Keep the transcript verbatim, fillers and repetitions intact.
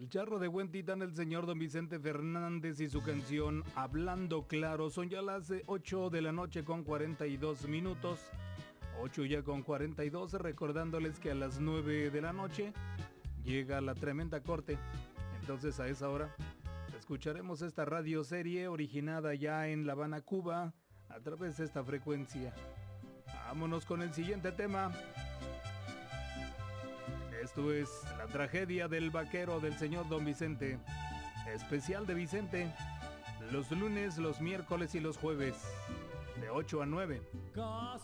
El charro de buen titán, el señor don Vicente Fernández y su canción Hablando Claro. Son ya las ocho de la noche con cuarenta y dos minutos. ocho ya con cuarenta y dos, recordándoles que a las nueve de la noche llega la tremenda corte. Entonces a esa hora escucharemos esta radioserie originada ya en La Habana, Cuba, a través de esta frecuencia. Vámonos con el siguiente tema. Esto es La Tragedia del Vaquero del señor don Vicente. Especial de Vicente, los lunes, los miércoles y los jueves, de ocho a nueve. Casi